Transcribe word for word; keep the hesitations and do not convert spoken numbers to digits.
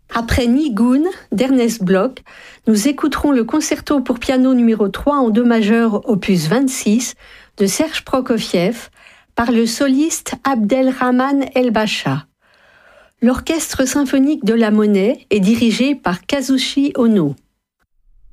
Après Nigun d'Ernest Bloch, nous écouterons le concerto pour piano numéro trois en do majeur opus vingt-six de Serge Prokofiev par le soliste Abdelrahman El-Bacha. L'orchestre symphonique de la Monnaie est dirigé par Kazushi Ono.